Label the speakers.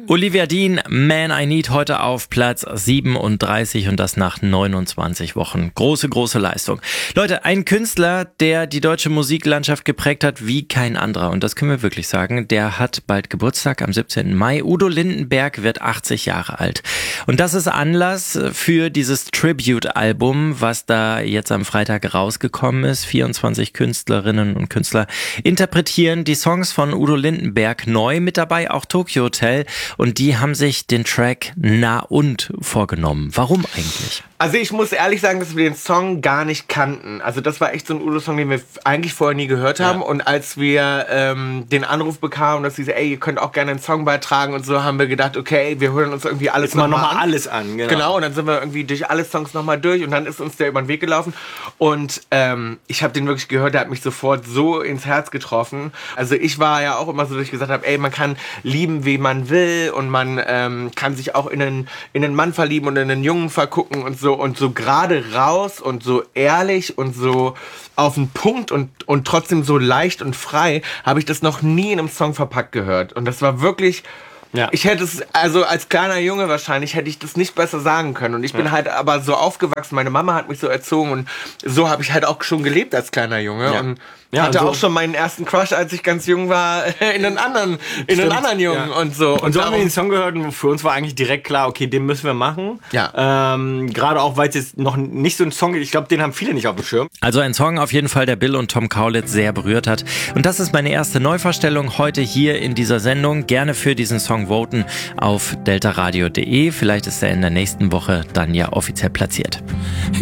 Speaker 1: Olivia Dean, Man I Need, heute auf Platz 37 und das nach 29 Wochen. Große, große Leistung. Leute, ein Künstler, der die deutsche Musiklandschaft geprägt hat wie kein anderer. Und das können wir wirklich sagen. Der hat bald Geburtstag am 17. Mai. Udo Lindenberg wird 80 Jahre alt. Und das ist Anlass für dieses Tribute-Album, was da jetzt am Freitag rausgekommen ist. 24 Künstlerinnen und Künstler interpretieren die Songs von Udo Lindenberg neu. Mit dabei auch Tokyo Hotel. Und die haben sich den Track Na und vorgenommen. Warum eigentlich?
Speaker 2: Also ich muss ehrlich sagen, dass wir den Song gar nicht kannten. Also das war echt so ein Udo-Song, den wir eigentlich vorher nie gehört haben. Ja. Und als wir den Anruf bekamen, dass sie so, ey, ihr könnt auch gerne einen Song beitragen und so, haben wir gedacht, okay, wir hören uns irgendwie alles nochmal alles an. Genau, und dann sind wir irgendwie durch alle Songs nochmal durch und dann ist uns der über den Weg gelaufen. Und ich habe den wirklich gehört, der hat mich sofort so ins Herz getroffen. Also ich war ja auch immer so, dass ich gesagt habe, ey, man kann lieben, wie man will und man kann sich auch in einen Mann verlieben und in einen Jungen vergucken und so gerade raus und so ehrlich und so auf den Punkt und trotzdem so leicht und frei habe ich das noch nie in einem Song verpackt gehört. Und das war wirklich... Ja. Ich hätte es, also als kleiner Junge wahrscheinlich, hätte ich das nicht besser sagen können. Und ich bin halt aber so aufgewachsen, meine Mama hat mich so erzogen und so habe ich halt auch schon gelebt als kleiner Junge. Ja. Und hatte auch schon meinen ersten Crush, als ich ganz jung war, in einen anderen Jungen und so.
Speaker 3: Und so haben wir den Song gehört und für uns war eigentlich direkt klar, okay, den müssen wir machen. Ja. Gerade auch, weil es jetzt noch nicht so ein Song ist, ich glaube, den haben viele nicht auf dem Schirm.
Speaker 1: Also ein Song auf jeden Fall, der Bill und Tom Kaulitz sehr berührt hat. Und das ist meine erste Neuvorstellung heute hier in dieser Sendung. Gerne für diesen Song voten auf deltaradio.de. Vielleicht ist er in der nächsten Woche dann ja offiziell platziert.